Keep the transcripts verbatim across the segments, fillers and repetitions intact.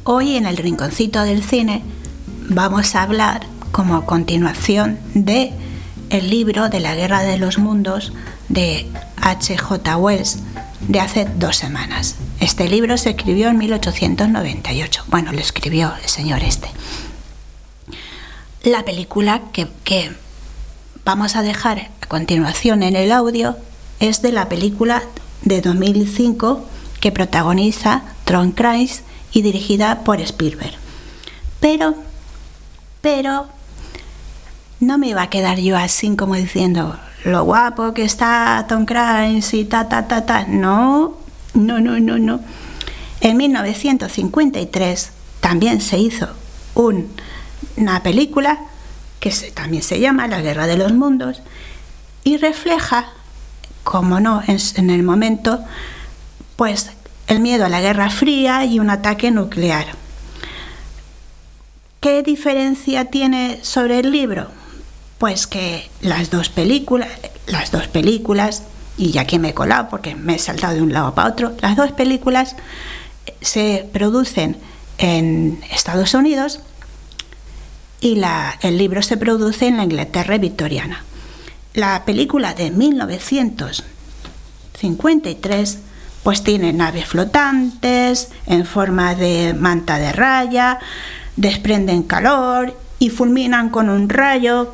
Hoy en el Rinconcito del Cine vamos a hablar como continuación de el libro de la Guerra de los Mundos de H G Wells de hace dos semanas. Este libro se escribió en mil ochocientos noventa y ocho. Bueno, lo escribió el señor este. La película que, que vamos a dejar a continuación en el audio es de la película de dos mil cinco que protagoniza Tom Cruise y dirigida por Spielberg. Pero, pero, no me iba a quedar yo así como diciendo lo guapo que está Tom Cruise y ta, ta, ta, ta. No, no, no, no, no. En mil novecientos cincuenta y tres también se hizo un, una película que se, también se llama La Guerra de los Mundos y refleja, como no, en, en el momento, pues el miedo a la Guerra Fría y un ataque nuclear. ¿Qué diferencia tiene sobre el libro? Pues que las dos películas, las dos películas, y ya que me he colado porque me he saltado de un lado para otro, las dos películas se producen en Estados Unidos y la, el libro se produce en la Inglaterra victoriana. La película de mil novecientos cincuenta y tres pues tiene naves flotantes en forma de manta de raya, desprenden calor y fulminan con un rayo.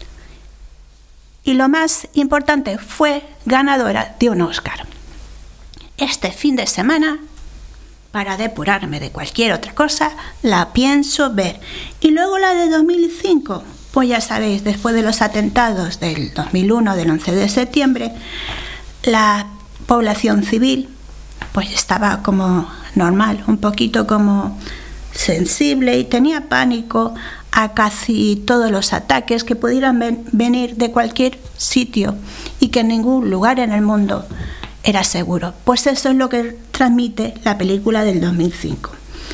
Y lo más importante, fue ganadora de un Oscar. Este fin de semana, para depurarme de cualquier otra cosa, la pienso ver. Y luego la de dos mil cinco, pues ya sabéis, después de los atentados del dos mil uno, del once de septiembre, la población civil pues estaba como normal, un poquito como sensible y tenía pánico a casi todos los ataques que pudieran ven- venir de cualquier sitio y que en ningún lugar en el mundo era seguro. Pues eso es lo que transmite la película del dos mil cinco.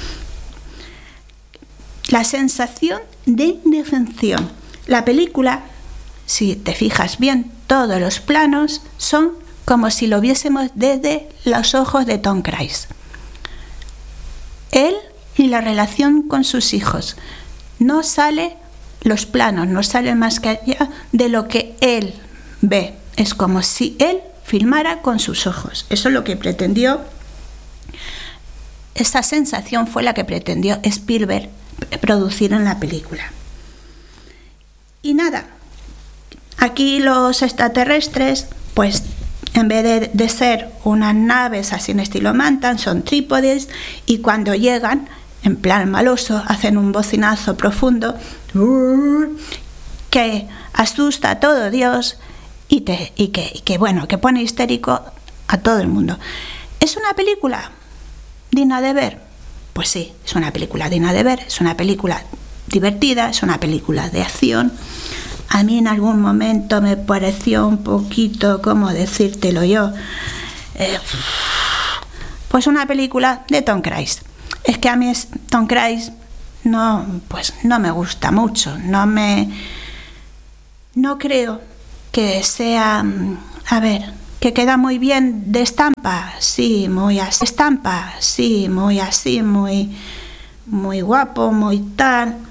La sensación de indefensión. La película, si te fijas bien, todos los planos son como si lo viésemos desde los ojos de Tom Cruise. Él y la relación con sus hijos. No sale los planos, no salen más que allá de lo que él ve. Es como si él filmara con sus ojos. Eso es lo que pretendió, esa sensación fue la que pretendió Spielberg producir en la película. Y nada, aquí los extraterrestres, pues en vez de, de ser unas naves así en estilo Mantan, son trípodes y cuando llegan, en plan maloso, hacen un bocinazo profundo que asusta a todo Dios y, te, y, que, y que, bueno, que pone histérico a todo el mundo. ¿Es una película digna de ver? Pues sí, es una película digna de ver, es una película divertida, es una película de acción. A mí en algún momento me pareció un poquito, ¿cómo decírtelo yo? Eh, pues una película de Tom Cruise. Es que a mí es, Tom Cruise no, pues no me gusta mucho, no me, no creo que sea, a ver, que queda muy bien de estampa, sí, muy así, estampa, sí, muy así, muy, muy guapo, muy tal.